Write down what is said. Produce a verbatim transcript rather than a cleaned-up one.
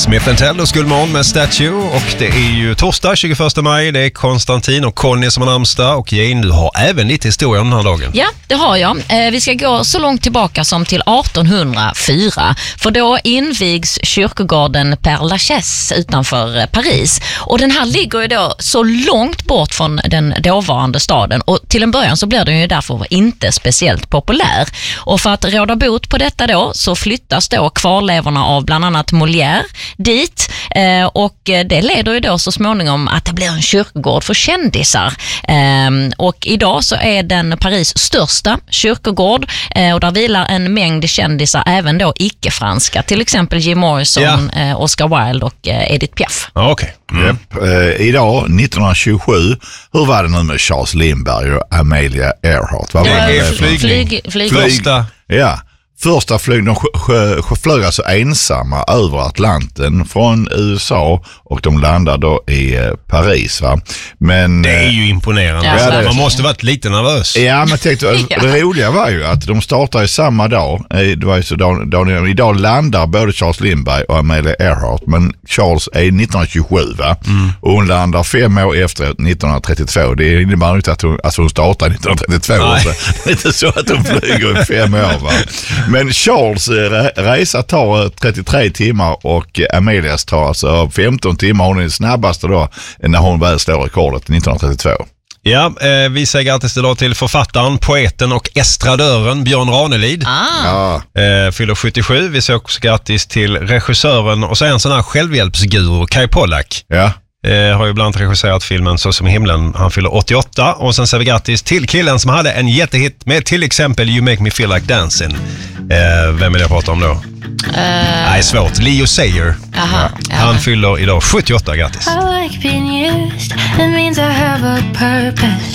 Smith and Tell och Skullmån med Statue, och det är ju torsdag tjugoförsta maj, det är Konstantin och Conny som har namnsdag, och Jane, du har även lite historia om den här dagen. Ja, det har jag. Eh, vi ska gå så långt tillbaka som till artonhundrafyra, för då invigs kyrkogården Père Lachaise utanför Paris, och den här ligger ju då så långt bort från den dåvarande staden, och till en början så blir den ju därför inte speciellt populär, och för att råda bot på detta då så flyttas då kvarlevorna av bland annat Molière dit, eh, och det leder ju då så småningom att det blir en kyrkogård för kändisar, eh, och idag så är den Paris största kyrkogård, eh, och där vilar en mängd kändisar, även då icke-franska, till exempel Jim Morrison, ja. eh, Oscar Wilde och eh, Edith Piaf. Ja, okej. Okay. Mm. Yep. Eh, idag, nittonhundratjugosju, hur var det nu med Charles Lindbergh och Amelia Earhart? Vad var det? det? Flygning. Flyg, flyg. Första. Ja. Första flyg, de flög alltså ensamma över Atlanten från U S A, och de landade då i eh, Paris, va? Men det är ju imponerande. Ja, man måste varit lite nervös. Ja, men tänkte, ja. Det roliga var ju att de startade samma dag. Det var ju så dag, dag, idag landar både Charles Lindbergh och Amelia Earhart, men Charles är nittonhundratjugosju, va? Mm. Och hon landar fem år efter nittonhundratrettiotvå. Det innebär inte att hon, alltså hon startar nittonhundratrettiotvå. Så det är inte så att hon flyger i fem år, va? Men Charles resa tar trettiotre timmar och Amelias tar alltså femton timmar. Hon är den snabbaste då när hon väl slår rekordet nittonhundratrettiotvå. Ja, eh, vi säger grattis idag till författaren, poeten och estradören Björn Ranelid. Ah. Ja. Eh, fyller sjuttiosju. Vi säger också grattis till regissören och så en sån här självhjälpsguru, Kai Pollak. Ja. Eh, har ju bland annat regisserat filmen Så som himlen. Han fyller åttioåtta. Och sen säger vi grattis till killen som hade en jättehit med till exempel You Make Me Feel Like Dancing. Eh, vem vill jag prata om då? Uh, Nej, svårt. Leo Sayer. Aha, ja. Han fyller idag sjuttioåtta, grattis. I like being used, it means I have a purpose.